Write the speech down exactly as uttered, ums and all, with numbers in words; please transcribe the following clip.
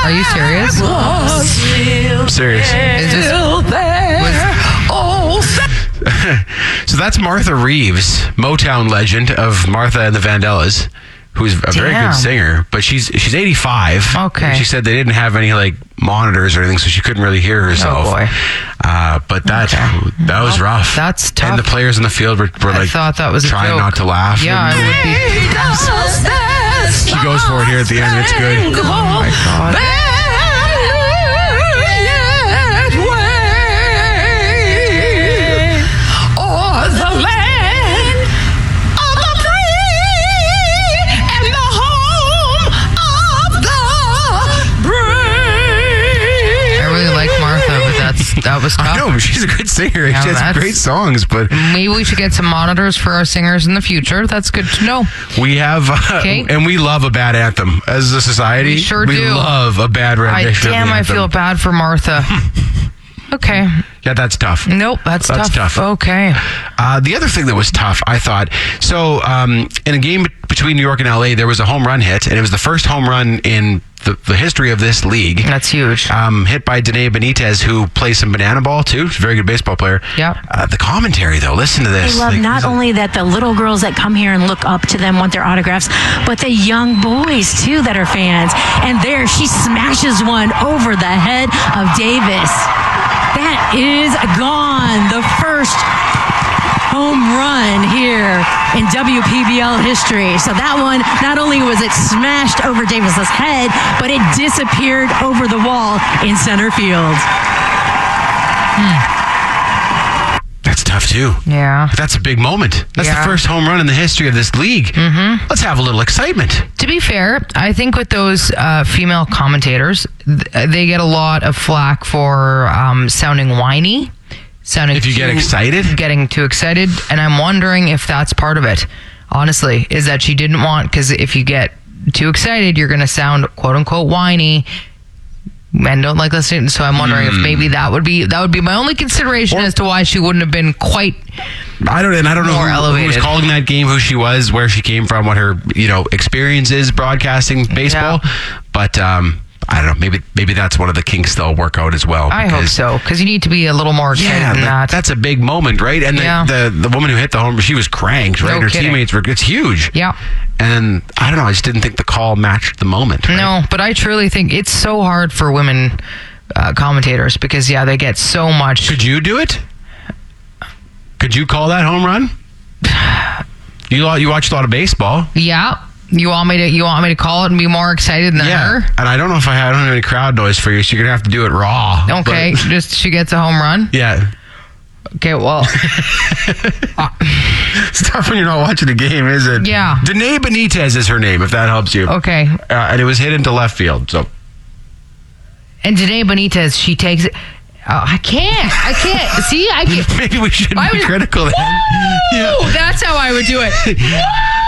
Are you serious? I'm serious. Is this, was, So that's Martha Reeves, Motown legend of Martha and the Vandellas, who's a very Damn. good singer, but she's she's eighty-five. Okay. And she said they didn't have any like monitors or anything, so she couldn't really hear herself. Oh, boy. Uh, but that Okay. that was Well, rough. that's tough. And the players in the field were, were I like thought that was a trying joke. not to laugh. Yeah, I And would be. she goes for it here at the end. It's good. Oh my God. That was tough. I know, she's a good singer. Yeah, she has that's- great songs, but Maybe we should get some monitors for our singers in the future. That's good to know. we have, uh, Okay. and we love a bad anthem as a society. We sure we do. love a bad I rendition. damn, of the I anthem. feel bad for Martha. Okay. Yeah, that's tough. Nope, that's, That's tough. tough. Okay. Uh, the other thing that was tough, I thought, so um, in a game between New York and L A, there was a home run hit, and it was the first home run in the, the history of this league. That's huge. Um, hit by Danae Benitez, who plays some banana ball too. She's a very good baseball player. Yep. Uh, the commentary, though, listen to this. I love Like, not this is- only that the little girls that come here and look up to them want their autographs, but the young boys too that are fans. And there she smashes one over the head of Davis. That is gone. The first home run here in W P B L history. So that one, not only was it smashed over Davis's head, but it disappeared over the wall in center field. That's tough, too. Yeah. But that's a big moment. That's Yeah. the first home run in the history of this league. Mm-hmm. Let's have a little excitement. To be fair, I think with those uh, female commentators, th- they get a lot of flack for um, sounding whiny, sounding If you get too- excited? getting too excited, and I'm wondering if that's part of it. Honestly, is that she didn't want, because if you get too excited, you're going to sound quote unquote whiny. Men don't like listening, so I'm wondering if maybe that would be that would be my only consideration Or- as to why she wouldn't have been quite. I don't, and I don't know More who, who was elevated. calling that game, who she was, where she came from, what her you know experience is broadcasting baseball. Yeah. But um, I don't know. Maybe maybe that's one of the kinks they'll work out as well. I hope because- so, because you need to be a little more excited Yeah, than that- that. that's a big moment, right? And the, Yeah. the the woman who hit the home, she was cranked, right? No Her kidding. teammates were. It's huge. Yeah. And I don't know. I just didn't think the call matched the moment. Right? No, but I truly think it's so hard for women uh, commentators because, yeah, they get so much. Could you do it? Could you call that home run? You lo- you watched a lot of baseball. Yeah. You want me to you want me to call it and be more excited than Yeah. her? And I don't know if I, I don't have any crowd noise for you, so you're gonna have to do it raw. Okay, But- just she gets a home run. yeah. Okay, well, It's tough when you're not watching the game, is it? Yeah. Danae Benitez is her name, if that helps you. okay. Uh, and it was hit into left field. So And Danae Benitez, she takes it. Oh, I can't. I can't. See, I can't. maybe we shouldn't I be was- critical then. Woo! That's how I would do it. Woo!